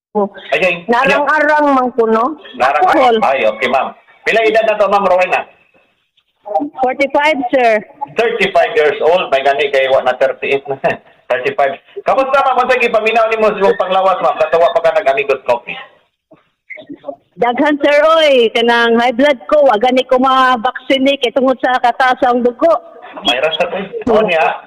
Ay, Narang-arang man ko, no? narang, ay, okay, ma'am. Pila edad na to, ma'am Rowena? 45, sir. 35 years old, may gani kay wa na 38 na. 35. Kamusta ma'am? Kung sige, paminaw ni mo sa panglawas, ma'am. Katawa pa ka nag-amigos coffee. Daghan, sir, oy. Kanang high blood ko. Wagani ko ma-vaccine kay tungod sa kataas ang dugo. May rasa ko. Oo niya.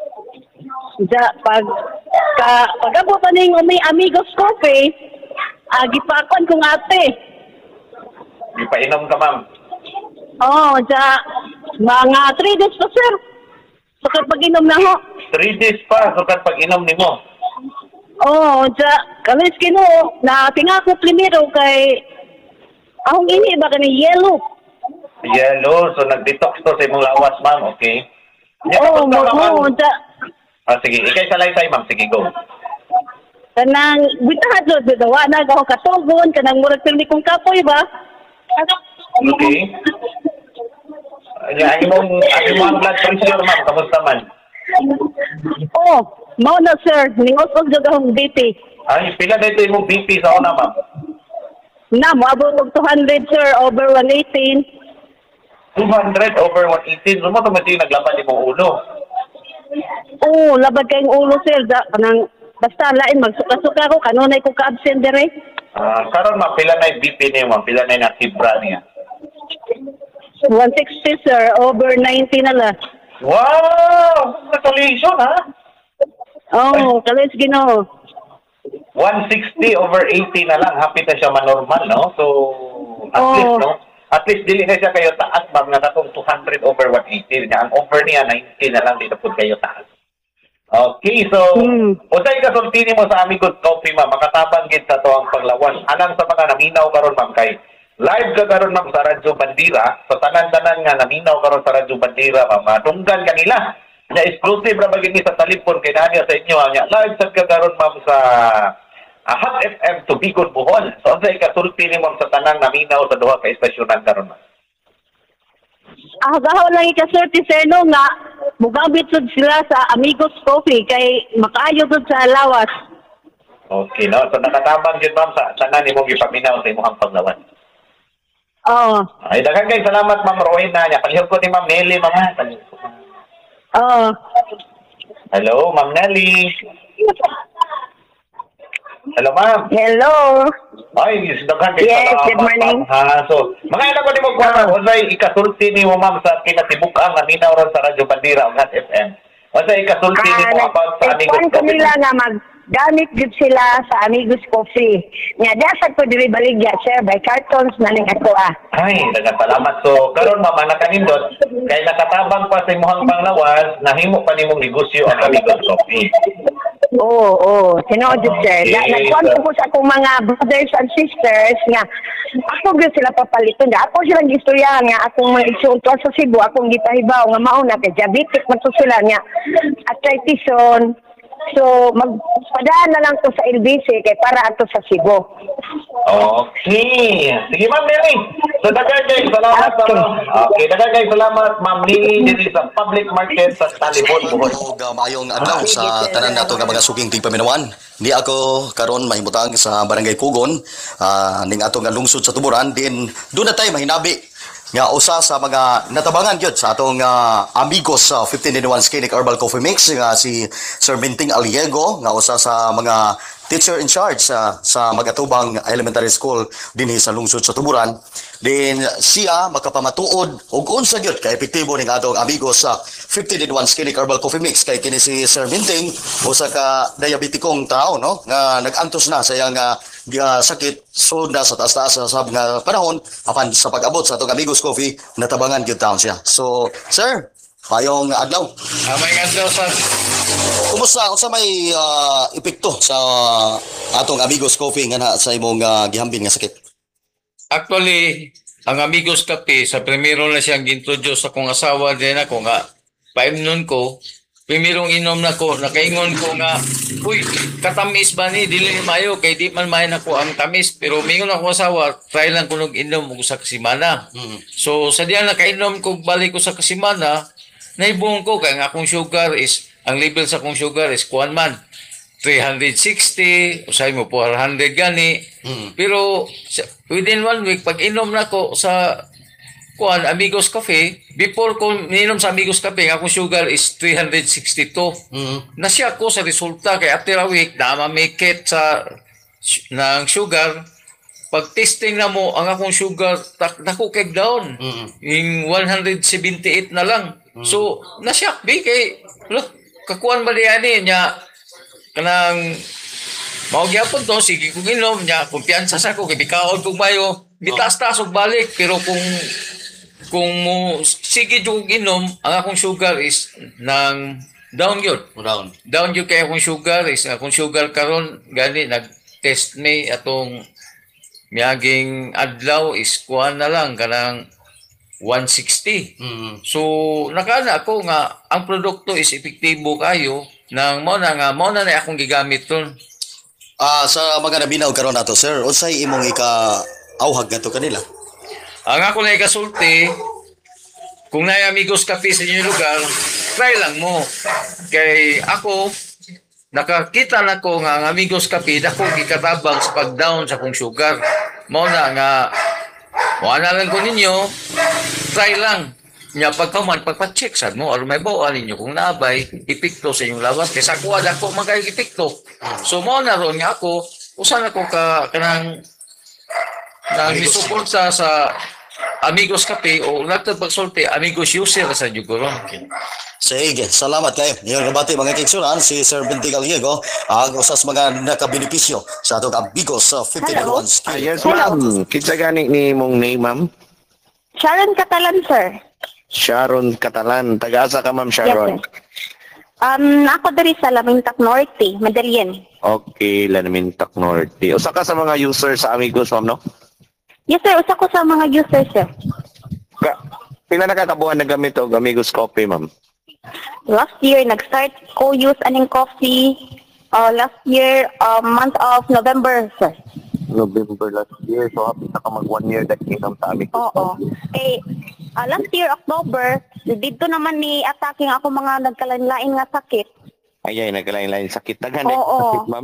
Pag-abot pa ning amigos coffee, gipakon kong ate. Di pa inom ka, ma'am. Mga 3 days pa, sir. Sukad pag-inom na ho. 3 days pa, sukat pag-inom ni mo. Kalis kino, na tingako primero kay akong ini ba kanang yellow. Yellow, so nag-detox to sa imong lawas, ma'am, okay? Sige, ikay sa tayo, ma'am. Sige, go. Kanang bitahan do dawa na ako katugon kanang murag pirmi kong kapoy ba? Okay. Ang imong blood pressure, ma'am, kamusta man? Mao na sir, ningos-os jud akong BP. Ay, pila na ito imong BP sa una, ma'am? Na, moabot og 200 sir, over 118. 200 over 118. Sumo to mati naglaban imong ulo. Labad kayong ulo sir. Basta lain, magsuka-suka ko, kanunay ko ka-absent dire. Karon ma'am, pila na yung BP niya, ma'am? Pila na yung nakibra niya? 160 sir, over 90 na la. Wow! Congratulations, ha? Kalis ginoo. 160 over 80 na lang. Happy na siya manormal, no? So, at least, no? At least, dili na siya kayo taas, ma'am, na katong 200 over 180 niya. Ang over niya, 90 na lang, dito po kayo taas. Okay, so, usay kasultini mo sa Amigos Coffee, ma'am. Makatabang gid sa to ang paglawas. Anang sa mga naminaw karon, ma'am, kay live ka karon, ma'am, sa Radyo Bandira. Sa tanan-tanan nga naminaw karon sa Radyo Bandira, ma'am. Tunggan kanila. Na exclusive ra bagay ni sa talipon kay naniya sa inyo. Live sa ka karon, ma'am, sa Hot FM to Bicol, Bohol. So, usay kasultini, ma'am, sa tanang naminaw sa duha ka estasyonan karon, ma'am. Agaw lang ikasorti sir no nga mugabit sud sila sa Amigos Coffee kay makaayo sud sa lawas. Okay, no? So nakatabang yun, ma'am, sa tanan ni mong ipaminaw sa imong paglawan. Ay, daghang kay salamat, ma'am Rowena. Palihog ko ni ma'am Nelly, mga. Hello, ma'am Nelly. Hello, ma'am. Hello. Ay, daghan kay Yes, salamat, good morning. ma'am. So, mga anak ko ni mo kung usay ikasulti ni mo, ma'am, sa kinatibuk-ang naminaw ron sa Radyo Bandira ang Hot FM. Usay ikasulti ni mo about sa Amigos Coffee. Kanila nga maggamit gud sila sa Amigos Coffee. Nya dasag ko diri baligya sir by cartons na ning ako Ay, daghang salamat. So, karon ma'am, anak kanindot, kay nakatabang pa sa imong panglawas, nahimo pa nimong negosyo ang Amigos Coffee. Tinood sir. Nagkuhan ko sa akong mga brothers and sisters nga ako gyud sila papaliton. Ako silang gistoryahan nga akong mga igsuunto sa Cebu, akong gipahibaw nga mao na kay diabetic man to sila nga arthritis. So, magpadaan na lang to sa LBC kay para ato sa Cebu. Okay. Sige, ma'am Nelly. So, daghang salamat, ma'am. Okay, daghang salamat, ma'am Nelly, dito sa public market sa Talibon, Bohol. Mayong adlaw sa tanan nato nga mga suging tigpaminawan. Di ako karon mahimutang sa Barangay Pugon, ning ato nga lungsod sa Tuburan, din doon na tayo mahinabi nga usa sa mga natabangan gyud sa atong amigos sa 15-in-1 Scenic Herbal Coffee Mix nga si Sir Minting Aliego nga usa sa mga teacher in charge sa Magatubang Elementary School dinhi sa lungsod sa Tuburan. Din siya makapamatuod og unsa gyud ka epektibo ning atong amigos sa 15-in-1 Scenic Herbal Coffee Mix kay kini si Sir Minting usa ka diabetikong tao, no, nga nag-antos na sa iyang sakit so na sa taas-taas sa nga panahon apan sa pag-abot sa atong Amigos Coffee natabangan gyud taon siya. So sir, payong adlaw. May adlaw sir. Kumusta unsa may epekto sa atong Amigos Coffee nga na sa imong gihambin nga sakit? Actually, ang Amigos Coffee sa primero na siyang gintroduce sa kong asawa din ako nga paimnon ko. Primerong inom na ko, nakaingon ko nga, uy, katamis ba ni? Dili mayo, kay di man mahin ako ang tamis. Pero mingon ako asawa, try lang ko nung inom ko sa kasimana. So, sa diyan nakainom ko, balik ko sa kasimana, naibong ko, kaya nga akong sugar is, ang level sa akong sugar is kuwan man. 360, usay mo 400 gani. Pero within 1 week, pag inom na ko sa Amigos Cafe, before ko ninom sa Amigos Cafe, ang akong sugar is 362. Nasya ko sa resulta kay after a week, namamikit ng sugar. Pag testing na mo, ang akong sugar, nakukeg down. Yung 178 na lang. So, nasyak, kay, look, kakuan ba niya niya, kanang, maugyapon to, sige kong inom niya, kumpiyansa sa ko, kibikaon kong mayo, bitaas-taas og balik, pero kung mo, sige kong inom, ang akong sugar is ng down yun. Down yun kaya akong sugar is, akong sugar karon gani, nag-test me atong miyaging adlaw is kuha na lang kanang 160. So nakana ako nga ang produkto is epektibo kayo nang mo na akong gigamit ron. Sa mga nabinaw karon nato, sir, unsay imong ika-awhag ngadto kanila? Ang ako na ikasulti, kung na Amigos Cafe sa inyong lugar, try lang mo. Kay ako, nakakita na ko nga ang Amigos Cafe, dako gikatabang sa pag-down sa kong sugar. Muna nga, na lang ko ninyo, try lang. Nya pagkaman, pagpa-check sad mo, or may bawaan ninyo kung naabay, ipikto sa inyong lawas. Kaya sa kuha dako magkaya ipikto. So mo na ron nga ako, usan ako kanang misuporta sa Amigos Cafe o nagtagpagsulti, Amigos User sa Jugoron. Sige, salamat kayo. Yung nabati mga kaigsunan, si Sir Binti Gallego, ang usas mga nakabenepisyo sa atong Amigos 50 skill. Yes, ma'am. Kitsa gani ni mong name, ma'am? Sharon Catalan, sir. Sharon Catalan. Taga-asa ka, ma'am Sharon? Yes, sir. Ako dari sa Lamintac Norte, Medellin. Okay, Lamintac Norte. Usa ka sa mga users sa Amigos, ma'am, no? Yes, sir. Usa ko sa mga users, sir. Pila nakakabuhan na gamit o Amigos Coffee, ma'am? Last year, nag-start ko use aning coffee. Last year, month of November, sir. November last year. So, happy na ka mag 1 year that inom sa Amigos Oo. Coffee. Last year, October, dito naman ni attacking ako mga nagkalain-lain nga sakit. Ay, nagkalain-lain sakit. Taghani Oo. sakit, ma'am.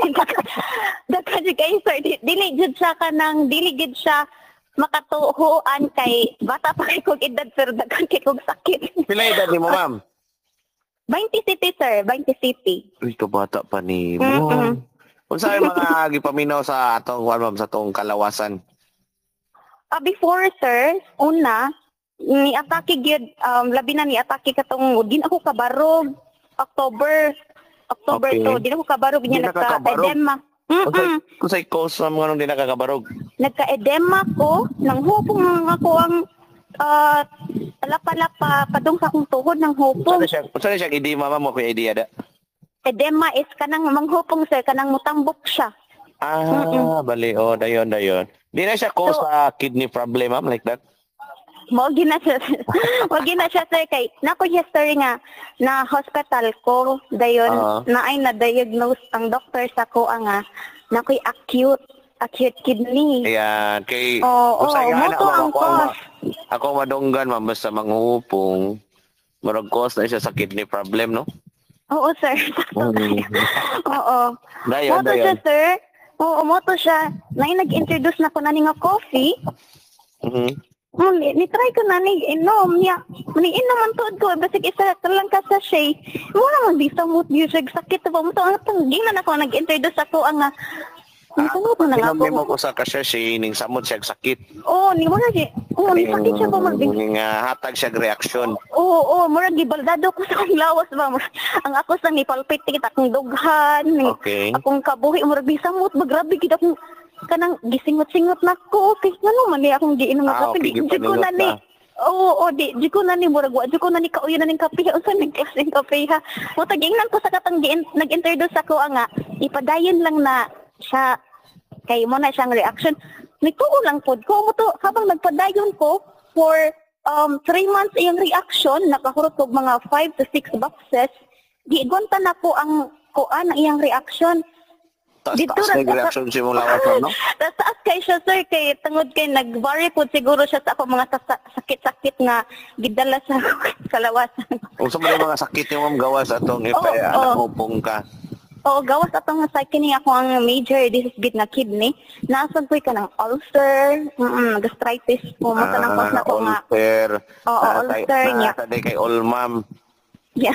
Daghan kayo, sir. Dili jud siya makatuhuan kay bata pa kay kong edad, sir. Daghan kay kong sakit. Pila edad ni mo, ma'am? 20 city, sir. 20 city. Uy, kabata pa ni mo. Kung saan mga gipaminaw sa atong, ma'am, sa atong kalawasan? Before, sir, una, ni atake gyud labi na ni atake katong din ako kabarog October Okay. to din ako kabarog Di niya nakakabarog? nagka-edema. Kung sa'y cause sa mga nung di nakakabarog? Nagka-edema ko nang hupong ako ang lapa-lapa padung sa akong tuhod ng hupong. Kung saan siya idea, mama mo, kung idea da? Edema is kanang manghupong, sir, kanang mutambok siya. Bali, dayon. Di na siya cause sa kidney problem, ma'am, like that? Wag na siya, sir, kay nako history nga na hospital ko dayon na ay na-diagnose ang doctor sa ko nga nakoy acute kidney. Ayan, kay... Oo, moto ang cause. Ako madunggan, ma'am, basta manghupong, marag cause na siya sa kidney problem, no? Oo, sir. Oo. Dayon. Moto siya, sir. Oo, moto siya. Nag-introduce na ko na nga coffee. Ni-try ko na inom niya. Ni-inom ang tuod ko. Basig isa lang ka sa siya. Muna man di sa mood music. Sakit ba mo ito? Ang tanggilan ako. Nag-introduce ako ang nasunod mo na nga Inom mo ako. ko sa kasya siya, ning samot siya sakit. Oo, ni mo na siya. Oo, ni sakit siya ba magbig. Ning hatag siya reaksyon. Oo, murag gibaldado ko sa akong lawas ba. Ang ako sa ni palpitit akong dughan. Okay. Akong kabuhi murag bisamot. Grabe gid akong kanang gisingot-singot na ko. Okay, ngano man ni akong giinom nga kape. Okay, Di ko na ni. Oo, di ko na ni murag wa. Di ko na ni kauyon na ning kape. Unsa ning klaseng kape ha? Mo tagingnan ko sa katang nag-introduce ako nga ipadayon lang na siya kay mo na siyang reaction. Nituo lang pod ko mo to habang nagpadayon ko for 3 months iyang reaction nakahurot og mga 5 to 6 boxes. Gigonta na ko ang kuan iyang reaction. Taas na yung reaction siya mong lawas, no? Taas kay siya, sir, kay tungod kay nag-vary po siguro siya sa ako mga sakit-sakit nga gidala sa kalawasan. Kung sa mga sakit yung mong gawas atong ipahupong ka. Oo, gawas atong sa kini ako ang major disease gid nga kidney. Nasag ko'y ka ng ulcer, gastritis po mo sa nang cause na ko nga. ulcer. Oo, ulcer niya. Nasa day kay Olmam. Yeah.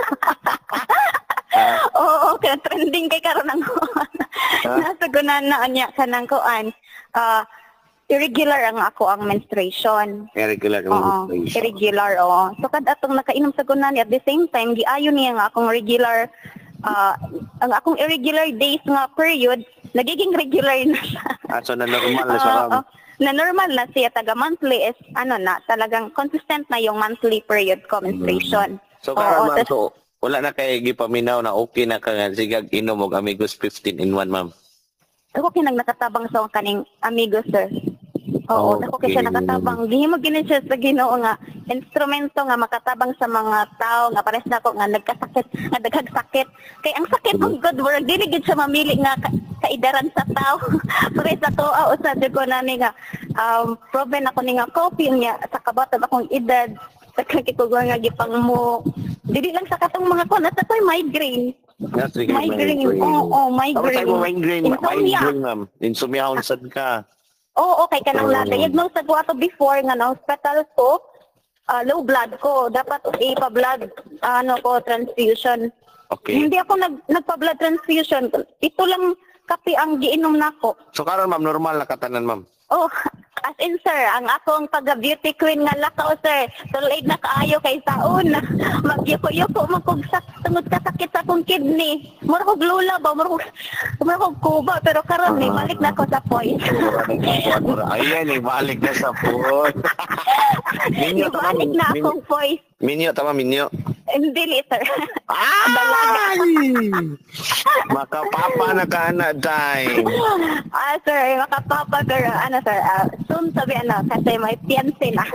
Oo, kaya trending kay karon ang nasagunan na niya kanang kuan. Irregular ang ako ang menstruation. Irregular Oo, menstruation. irregular, oo. So, kad atong nakainom sa gunan, at the same time, giayon niya nga akong regular, ang akong irregular days nga period, nagiging regular na siya. So na normal na siya, ma'am. Oo, na normal na siya, taga monthly is, talagang consistent na yung monthly period ko, menstruation. So, Oo, karon, ma'am, tas- so, wala na kay gipaminaw na okay na ka nga sigag inom og Amigos 15 in 1, ma'am. Ako kinang nakatabang sa kaning amigo, sir. Oo, ako Okay. siya nakatabang. Gihimo gini siya sa Ginoo nga instrumento nga makatabang sa mga tao nga pares nako nga nagkasakit, nga daghang sakit. Kay ang sakit ng God word dili gid siya mamili nga kaidaran sa tao. Pares ako usa jud ko nani nga proven ako ni nga copy niya sa kabatab akong edad. Kagikugo nga gipang mo. Dili lang sa katong mga kuan sa ko'y migraine. That's the Migraine. Oo, migraine. Migraine, Insomnia. ma'am. Insomnia sad ka. Oo, kay kanang latayag nung sa guwato before nga na hospital ko, low blood ko. Dapat ipa-blood transfusion. Okay. Hindi ako nagpa-blood transfusion. Ito lang kape ang giinom nako. So karon, ma'am, normal na katanan, ma'am. Oh, as in sir, ang akong pagka-beauty queen nga lakaw sir, tulad na kaayo kay saon. Magyuko-yuko magkugsak tungod ka sakit sa akong kidney. Mura kog lula ba, mura kog kuba, pero karon ni balik na ko sa point. Ayan, ibalik na sa phone. Minyo, tama, Ibalik na akong voice. Minyo, tama, minyo. Hindi, sir. Ay! Makapapa na ka na, day. Sir, makapapa, pero sir, soon sabi kasi may fiancé na.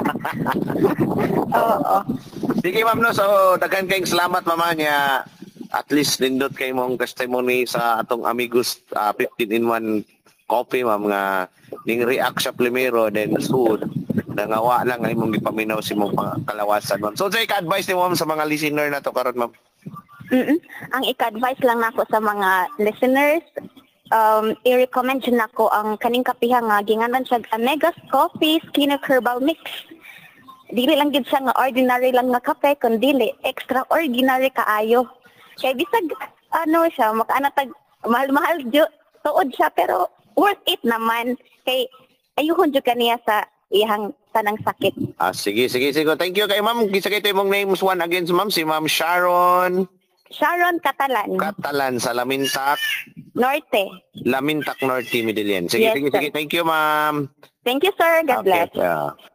Oo. Sige, ma'am, no. So, daghan kayong salamat, mama niya. At least, nindot kayo mong testimony sa atong Amigos 15 in 1 coffee, ma'am, nga ning react siya primero, then soon, nangawa lang ang imong gipaminaw si mong kalawasan, ma'am. So, say ka-advise ni ma'am sa mga listener na to karon, ma'am. Ang ika-advise lang nako sa mga listeners, i-recommend dyan ako ang kaning kapiha nga ginganan siya Amegas Coffee Skin Herbal Mix. Dili lang gid siya nga ordinary lang nga kape, kundi extraordinary kaayo. Kay bisag siya makaanatag mahal-mahal tuod siya pero worth it naman. Kay ayuhon jud kaniya sa iyang tanang sakit. Sige. Thank you kay ma'am. Gisa kay imong names one again, ma'am. Si Ma'am Sharon Catalan sa Lamintak Norte. Norte, Medellin. Sige. Yes, sir. Thank you, ma'am. Thank you, sir. God bless. Yeah.